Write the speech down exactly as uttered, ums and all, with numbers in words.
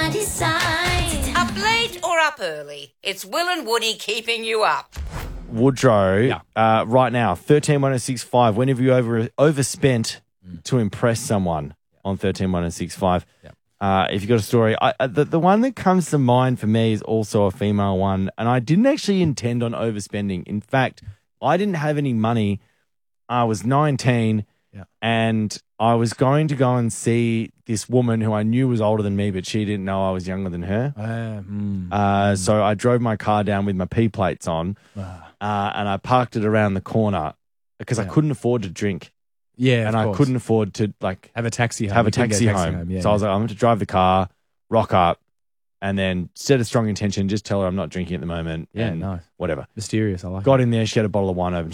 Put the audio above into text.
decide. Up late or up early, it's Will and Woody keeping you up. Woodrow, Yeah. uh, right now, thirteen one oh six five. When have you over overspent to impress someone on thirteen one oh six five? Yeah. Uh, if you've got a story, I, uh, the, the one that comes to mind for me is also a female one, and I didn't actually intend on overspending. In fact, I didn't have any money. I was nineteen, Yeah. and I was going to go and see this woman who I knew was older than me, but she didn't know I was younger than her. Uh, mm, Uh, so I drove my car down with my P plates on, ah. uh, and I parked it around the corner because I Yeah. couldn't afford to drink, yeah, and of I course. couldn't afford to like have a taxi home. have a You couldn't get taxi, home. Yeah, so I was like, I'm going to drive the car, rock up, and then set a strong intention, just tell her I'm not drinking at the moment. Yeah, and nice. whatever. Mysterious. I like it. Got in there, she had a bottle of wine over.